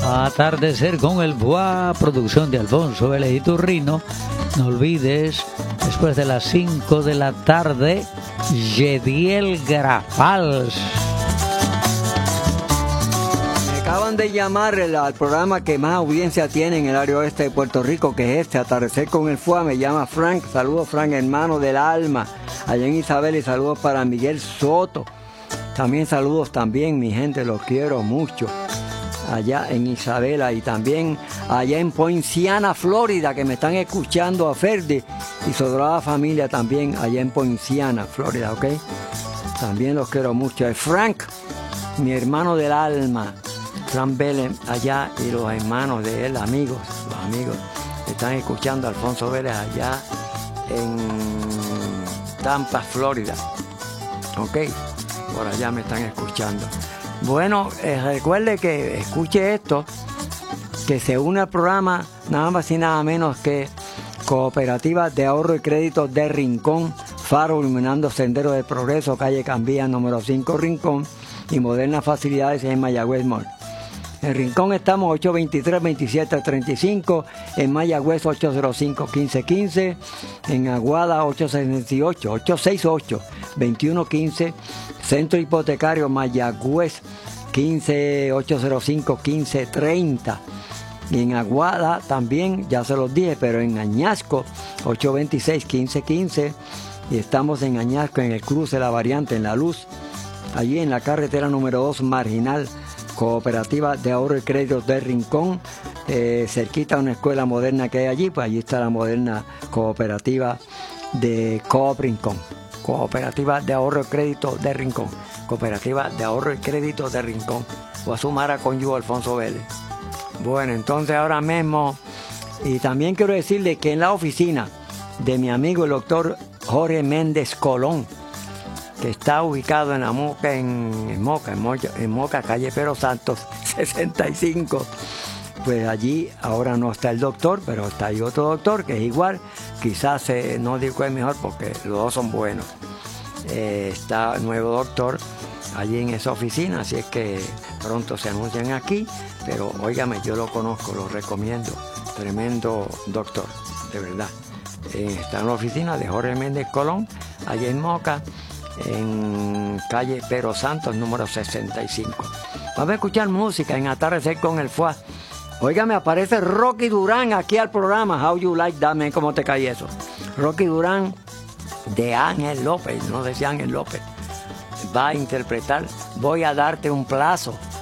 Atardecer con el Bois, producción de Alfonso Vélez y Turrino. No olvides, después de las 5 de la tarde, Yediel Grafals. Me acaban de llamar al programa que más audiencia tiene en el área oeste de Puerto Rico, que es Atardecer con el FUA. Me llama Frank. Saludos, Frank, hermano del alma. Allá en Isabel, y saludos para Miguel Soto. También saludos también, mi gente, los quiero mucho. Allá en Isabela y también allá en Poinciana, Florida, que me están escuchando a Ferdi y su toda familia también allá en Poinciana, Florida, ¿ok? También los quiero mucho. Frank, mi hermano del alma, Frank Vélez allá, y los hermanos de él, los amigos, están escuchando a Alfonso Vélez allá en Tampa, Florida, ¿ok? Por allá me están escuchando. Bueno, recuerde que escuche esto, que se une al programa nada más y nada menos que Cooperativa de Ahorro y Crédito de Rincón, Faro Iluminando Sendero de Progreso, calle Cambía, número 5, Rincón, y modernas facilidades en Mayagüez Mall. En Rincón estamos 823-2735, en Mayagüez 805-1515, en Aguada 868-2115, Centro Hipotecario Mayagüez 805-1530. Y en Aguada también, ya se los dije, pero en Añasco 826-1515. Y estamos en Añasco, en el cruce de la variante, en La Luz, allí en la carretera número 2 Marginal. Cooperativa de Ahorro y Crédito de Rincón, cerquita a una escuela moderna que hay allí, pues allí está la moderna cooperativa de Coop Rincón. Cooperativa de Ahorro y Crédito de Rincón. Cooperativa de Ahorro y Crédito de Rincón. O a sumar a cónyuge Alfonso Vélez. Bueno, entonces ahora mismo, y también quiero decirle que en la oficina de mi amigo el doctor Jorge Méndez Colón, que está ubicado en la Moca, en Moca, calle Pero Santos, 65. Pues allí ahora no está el doctor, pero está ahí otro doctor que es igual. Quizás no digo que es mejor porque los dos son buenos. Está nuevo doctor allí en esa oficina, así es que pronto se anuncian aquí. Pero óigame, yo lo conozco, lo recomiendo. Tremendo doctor, de verdad. Está en la oficina de Jorge Méndez Colón, allí en Moca, en calle Pero Santos, número 65. Vamos a escuchar música en Atardecer con el FUA. Óigame, aparece Rocky Durán aquí al programa. How You Like That, man, ¿cómo te cae eso? Rocky Durán de Ángel López, no decía Ángel López, va a interpretar Voy a darte un plazo.